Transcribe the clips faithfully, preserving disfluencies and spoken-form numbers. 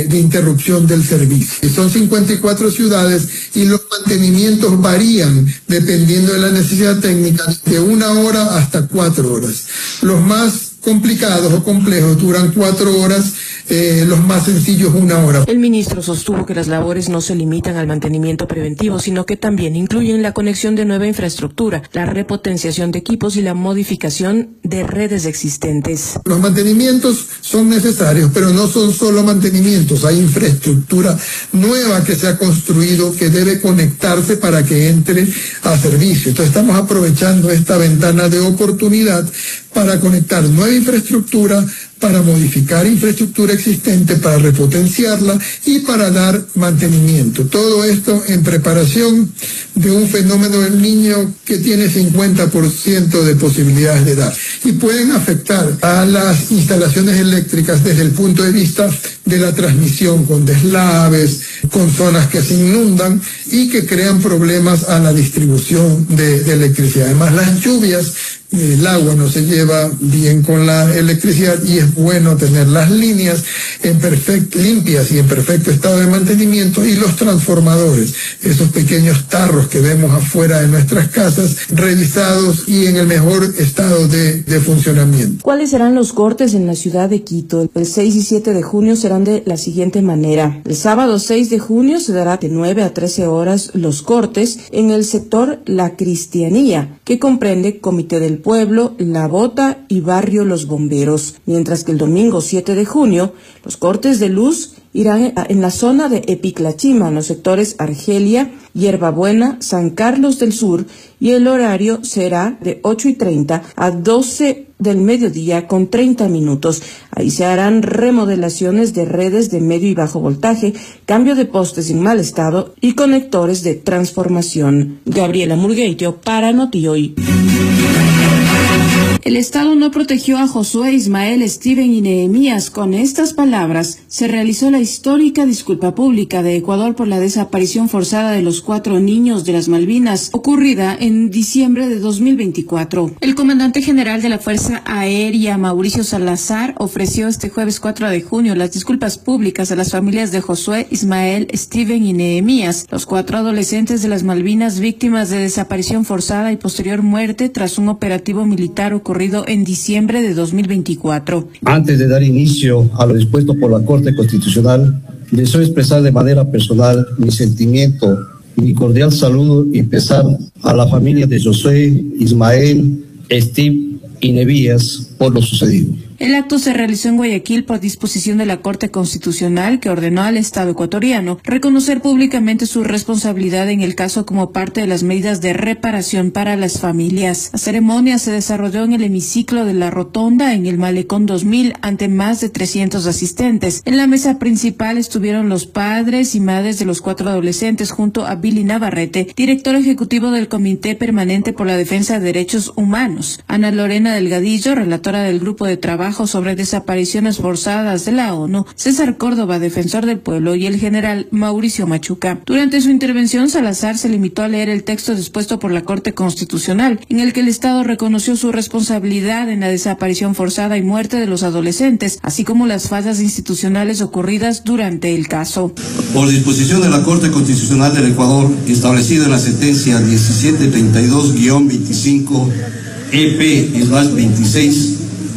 de interrupción del servicio. Son cincuenta y cuatro ciudades y los mantenimientos varían dependiendo de la necesidad técnica de una hora hasta cuatro horas. Los más complicados o complejos duran cuatro horas, eh, los más sencillos una hora. El ministro sostuvo que las labores no se limitan al mantenimiento preventivo, sino que también incluyen la conexión de nueva infraestructura, la repotenciación de equipos y la modificación de redes existentes. Los mantenimientos son necesarios, pero no son solo mantenimientos, hay infraestructura nueva que se ha construido que debe conectarse para que entre a servicio. Entonces estamos aprovechando esta ventana de oportunidad para conectar nueva infraestructura, para modificar infraestructura existente, para repotenciarla y para dar mantenimiento. Todo esto en preparación de un fenómeno del niño que tiene cincuenta por ciento de posibilidades de dar y pueden afectar a las instalaciones eléctricas desde el punto de vista de la transmisión con deslaves, con zonas que se inundan y que crean problemas a la distribución de, de electricidad. Además, las lluvias, el agua no se lleva bien con la electricidad y es bueno tener las líneas en perfecto, limpias y en perfecto estado de mantenimiento, y los transformadores, esos pequeños tarros que vemos afuera de nuestras casas, revisados y en el mejor estado de, de funcionamiento. ¿Cuáles serán los cortes en la ciudad de Quito? El seis y siete de junio serán de la siguiente manera. El sábado seis de junio se dará de nueve a trece horas los cortes en el sector La Cristianía, que comprende Comité del Pueblo, La Bota y Barrio Los Bomberos, mientras que el domingo siete de junio los cortes de luz irán en la zona de Epiclachima, en los sectores Argelia, Hierbabuena, San Carlos del Sur, y el horario será de ocho y treinta a doce del mediodía con treinta minutos. Ahí se harán remodelaciones de redes de medio y bajo voltaje, cambio de postes en mal estado y conectores de transformación. Gabriela Murgueitio para Notihoy. El Estado no protegió a Josué, Ismael, Steven y Nehemías. Con estas palabras se realizó la histórica disculpa pública de Ecuador por la desaparición forzada de los cuatro niños de las Malvinas, ocurrida en diciembre de dos mil veinticuatro. El comandante general de la Fuerza Aérea, Mauricio Salazar, ofreció este jueves cuatro de junio las disculpas públicas a las familias de Josué, Ismael, Steven y Nehemías, los cuatro adolescentes de las Malvinas víctimas de desaparición forzada y posterior muerte tras un operativo militar ocurrido ocurrido en diciembre de dos mil veinticuatro. Antes de dar inicio a lo dispuesto por la Corte Constitucional, deseo expresar de manera personal mi sentimiento y mi cordial saludo y pesar a la familia de Josué, Ismael, Steve y Nehemías por lo sucedido. El acto se realizó en Guayaquil por disposición de la Corte Constitucional, que ordenó al Estado ecuatoriano reconocer públicamente su responsabilidad en el caso como parte de las medidas de reparación para las familias. La ceremonia se desarrolló en el hemiciclo de la Rotonda en el Malecón dos mil ante más de trescientos asistentes. En la mesa principal estuvieron los padres y madres de los cuatro adolescentes junto a Billy Navarrete, director ejecutivo del Comité Permanente por la Defensa de Derechos Humanos, Ana Lorena Delgadillo, relatora del Grupo de Trabajo sobre Desapariciones Forzadas de la ONU, César Córdoba, defensor del pueblo, y el general Mauricio Machuca. Durante su intervención, Salazar se limitó a leer el texto dispuesto por la Corte Constitucional, en el que el Estado reconoció su responsabilidad en la desaparición forzada y muerte de los adolescentes, así como las fallas institucionales ocurridas durante el caso. Por disposición de la Corte Constitucional del Ecuador, establecido en la sentencia diecisiete treinta y dos guión veinticinco E P veintiséis,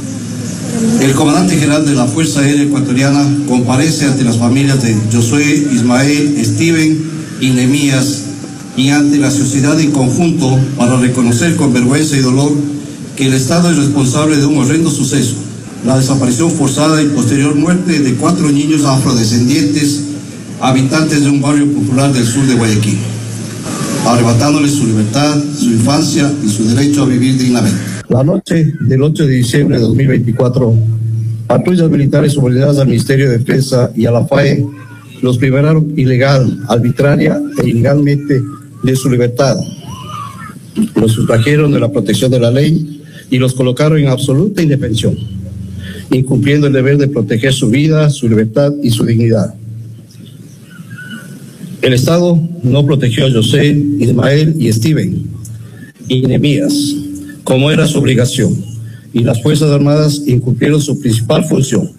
el comandante general de la Fuerza Aérea Ecuatoriana comparece ante las familias de Josué, Ismael, Steven y Nehemías y ante la sociedad en conjunto para reconocer con vergüenza y dolor que el Estado es responsable de un horrendo suceso, la desaparición forzada y posterior muerte de cuatro niños afrodescendientes, habitantes de un barrio popular del sur de Guayaquil, arrebatándoles su libertad, su infancia y su derecho a vivir dignamente. La noche del ocho de diciembre de dos mil veinticuatro, patrullas militares subordinadas al Ministerio de Defensa y a la F A E los privaron ilegal, arbitraria e ilegalmente de su libertad. Los sustrajeron de la protección de la ley y los colocaron en absoluta indefensión, incumpliendo el deber de proteger su vida, su libertad y su dignidad. El Estado no protegió a José, Ismael y Steven y Nehemías, como era su obligación, y las Fuerzas Armadas incumplieron su principal función,